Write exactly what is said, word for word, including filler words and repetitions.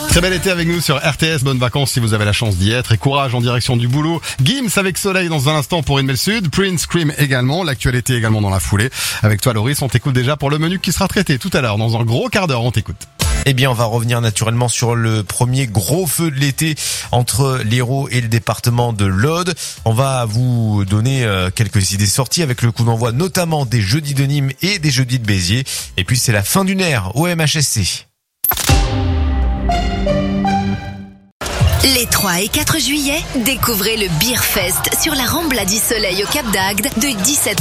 Très bel été avec nous sur R T S, bonnes vacances si vous avez la chance d'y être et courage en direction du boulot. Gims avec Soleil dans un instant pour Une Belle Sud, Prince Scream également, l'actualité également dans la foulée. Avec toi Loris, on t'écoute déjà pour le menu qui sera traité tout à l'heure, dans un gros quart d'heure, on t'écoute. Eh bien, on va revenir naturellement sur le premier gros feu de l'été entre l'Hérault et le département de l'Aude. On va vous donner euh, quelques idées sorties avec le coup d'envoi notamment des jeudis de Nîmes et des jeudis de Béziers. Et puis c'est la fin d'une ère au M H S C. Les trois et quatre juillet, découvrez le Beer Fest sur la Rambla du Soleil au Cap d'Agde de dix-sept